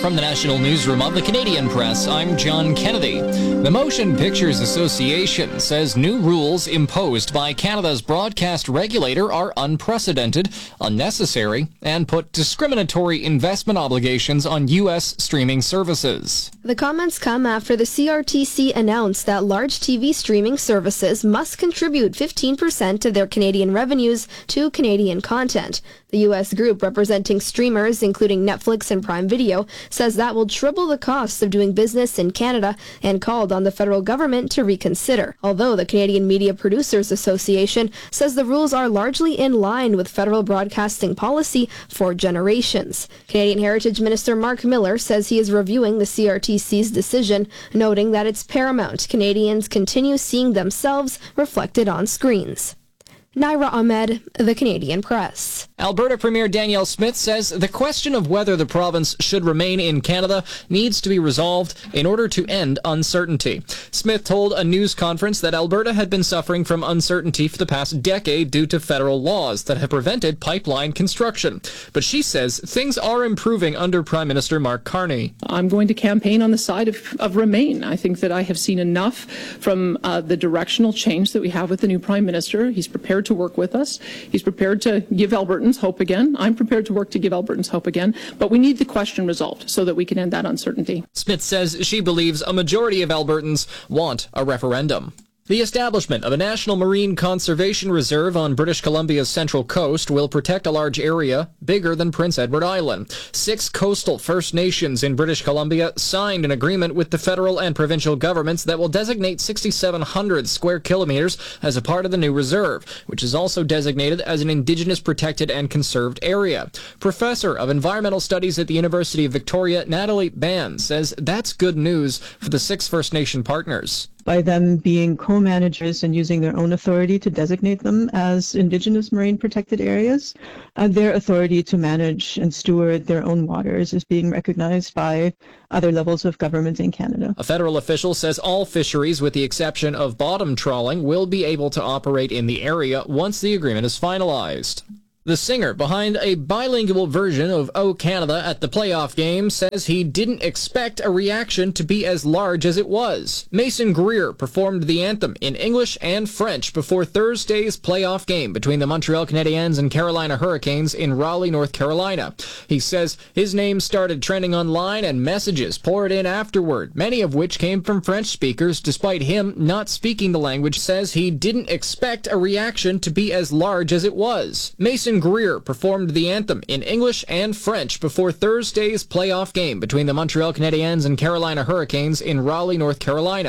From the National Newsroom of the Canadian Press, I'm John Kennedy. The Motion Pictures Association says new rules imposed by Canada's broadcast regulator are unprecedented, unnecessary, and put discriminatory investment obligations on U.S. streaming services. The comments come after the CRTC announced that large TV streaming services must contribute 15% of their Canadian revenues to Canadian content. The U.S. group representing streamers, including Netflix and Prime Video, says that will triple the costs of doing business in Canada and called on the federal government to reconsider. Although the Canadian Media Producers Association says the rules are largely in line with federal broadcasting policy for generations. Canadian Heritage Minister Mark Miller says he is reviewing the CRTC's decision, noting that it's paramount Canadians continue seeing themselves reflected on screens. Naira Ahmed, The Canadian Press. Alberta Premier Danielle Smith says the question of whether the province should remain in Canada needs to be resolved in order to end uncertainty. Smith told a news conference that Alberta had been suffering from uncertainty for the past decade due to federal laws that have prevented pipeline construction. But she says things are improving under Prime Minister Mark Carney. I'm going to campaign on the side of Remain. I think that I have seen enough from the directional change that we have with the new Prime Minister. He's prepared to work with us. He's prepared to give Albertans hope again. I'm prepared to work to give Albertans hope again. But we need the question resolved so that we can end that uncertainty. Smith says she believes a majority of Albertans want a referendum. The establishment of a National Marine Conservation Reserve on British Columbia's central coast will protect a large area bigger than Prince Edward Island. 6 coastal First Nations in British Columbia signed an agreement with the federal and provincial governments that will designate 6,700 square kilometers as a part of the new reserve, which is also designated as an Indigenous protected and conserved area. Professor of Environmental Studies at the University of Victoria, Natalie Ban, says that's good news for the 6 First Nation partners. By them being co-managers and using their own authority to designate them as Indigenous marine protected areas, their authority to manage and steward their own waters is being recognized by other levels of government in Canada. A federal official says all fisheries, with the exception of bottom trawling, will be able to operate in the area once the agreement is finalized. The singer behind a bilingual version of O Canada at the playoff game says he didn't expect a reaction to be as large as it was. Mason Greer performed the anthem in English and French before Thursday's playoff game between the Montreal Canadiens and Carolina Hurricanes in Raleigh, North Carolina. He says his name started trending online and messages poured in afterward, many of which came from French speakers despite him not speaking the language. Says he didn't expect a reaction to be as large as it was. Mason Greer performed the anthem in English and French before Thursday's playoff game between the Montreal Canadiens and Carolina Hurricanes in Raleigh, North Carolina.